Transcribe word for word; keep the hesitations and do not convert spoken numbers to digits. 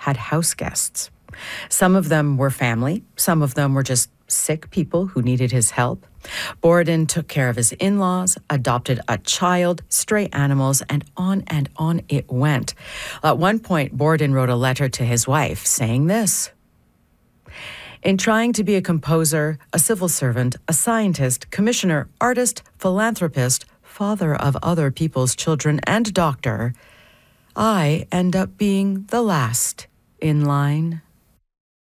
had house guests. Some of them were family, some of them were just sick people who needed his help. Borden took care of his in-laws, adopted a child, stray animals, and on and on it went. At one point, Borden wrote a letter to his wife saying this: "In trying to be a composer, a civil servant, a scientist, commissioner, artist, philanthropist, father of other people's children, and doctor, I end up being the last in line."